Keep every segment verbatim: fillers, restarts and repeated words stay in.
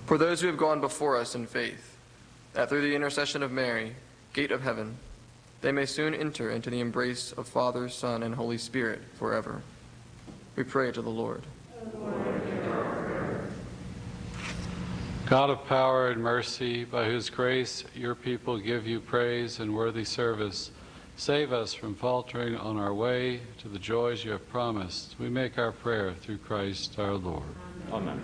For those who have gone before us in faith, that through the intercession of Mary, gate of heaven, they may soon enter into the embrace of Father, Son, and Holy Spirit forever. We pray to the Lord. God of power and mercy, by whose grace your people give you praise and worthy service, save us from faltering on our way to the joys you have promised. We make our prayer through Christ our Lord. Amen.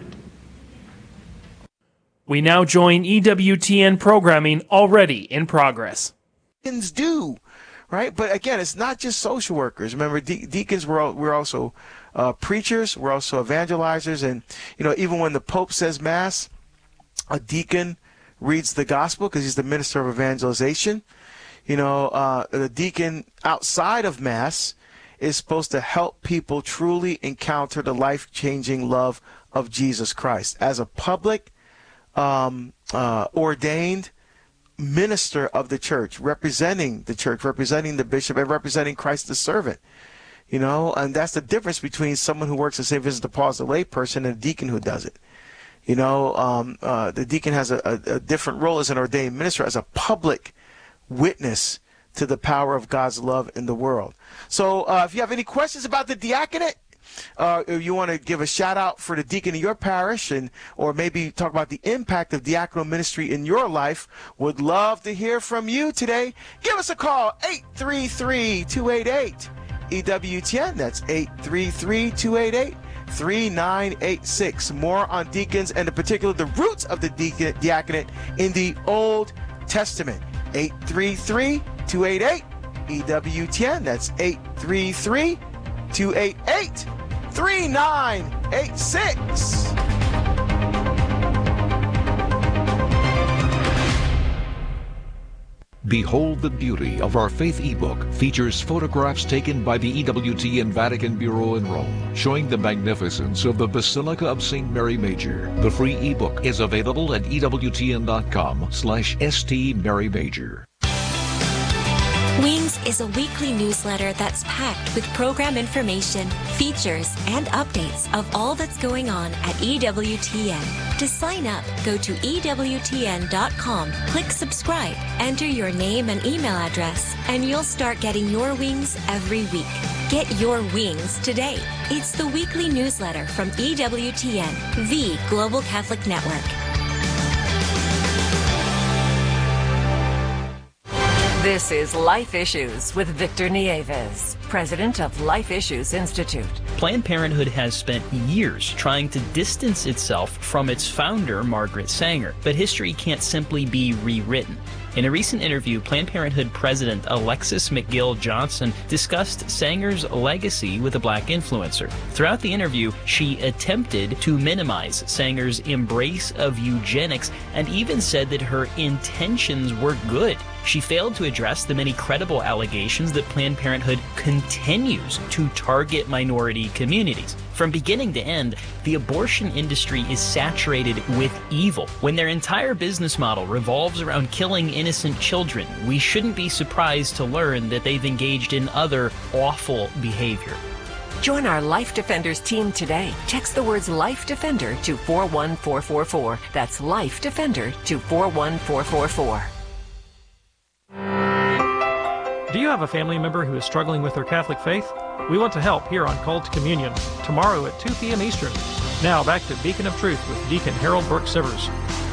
We now join E W T N programming already in progress. Deacons do, right? But again, it's not just social workers. Remember, de- deacons, we're, all, we're also uh, preachers, we're also evangelizers, and, you know, even when the Pope says Mass, a deacon reads the gospel because he's the minister of evangelization. You know, uh, the deacon outside of Mass is supposed to help people truly encounter the life-changing love of Jesus Christ. As a public, um, uh, ordained minister of the church, representing the church, representing the bishop, and representing Christ the servant. You know, and that's the difference between someone who works at Saint Vincent de Paul as a lay person and a deacon who does it. You know, um, uh, the deacon has a, a, a different role as an ordained minister, as a public witness to the power of God's love in the world. So uh, if you have any questions about the diaconate, uh, if you want to give a shout out for the deacon in your parish, and or maybe talk about the impact of diaconal ministry in your life, would love to hear from you today. Give us a call, eight three three, two eight eight, E W T N. That's eight three three, two eight eight, three nine eight six. More on deacons and in particular the roots of the diaconate in the Old Testament. eight three three, two eight eight, E W T N. That's eight three three, two eight eight, three nine eight six. Behold the Beauty of Our Faith ebook features photographs taken by the E W T N Vatican Bureau in Rome, showing the magnificence of the Basilica of Saint Mary Major. The free ebook is available at E W T N dot com slash S T Mary Major. Wings is a weekly newsletter that's packed with program information, features, and updates of all that's going on at E W T N. To sign up, go to E W T N dot com, click subscribe, enter your name and email address, and you'll start getting your wings every week. Get your wings today. It's the weekly newsletter from E W T N, the Global Catholic Network. This is Life Issues with Victor Nieves, president of Life Issues Institute. Planned Parenthood has spent years trying to distance itself from its founder, Margaret Sanger, but history can't simply be rewritten. In a recent interview, Planned Parenthood President Alexis McGill Johnson discussed Sanger's legacy with a black influencer. Throughout the interview, she attempted to minimize Sanger's embrace of eugenics and even said that her intentions were good. She failed to address the many credible allegations that Planned Parenthood continues to target minority communities. From beginning to end, the abortion industry is saturated with evil. When their entire business model revolves around killing innocent children, we shouldn't be surprised to learn that they've engaged in other awful behavior. Join our Life Defenders team today. Text the words Life Defender to four one four four four. That's Life Defender to four one four four four. Do you have a family member who is struggling with their Catholic faith? We want to help here on Called to Communion, tomorrow at two p.m. Eastern. Now back to Beacon of Truth with Deacon Harold Burke Sivers.